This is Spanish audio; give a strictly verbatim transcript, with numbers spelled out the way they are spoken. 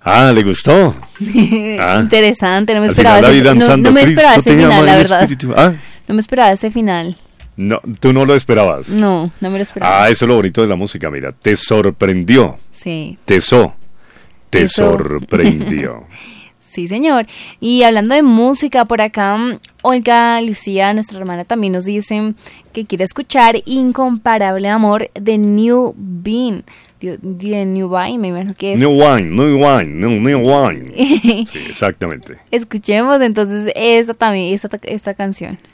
Ah, ¿le gustó? Ah. Interesante, no me Al esperaba final, ese, no, no me esperaba ese final, la verdad. ¿Ah? No me esperaba ese final. No, tú no lo esperabas. No, no me lo esperaba. Ah, eso es lo bonito de la música, mira, te sorprendió. Sí. Te so, te Eso. sorprendió. Sí, señor. Y hablando de música, por acá, Olga Lucía, nuestra hermana, también nos dice que quiere escuchar Incomparable Amor de New Bean. De, de New Wine, me imagino que es. New Wine, New Wine, New, new Wine. Sí, exactamente. Escuchemos entonces esta también, esta, esta canción.